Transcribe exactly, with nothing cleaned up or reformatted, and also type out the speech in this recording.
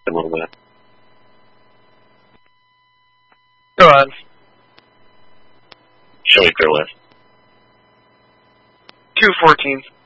a little bit. Go on. Show me clear list. two fourteen.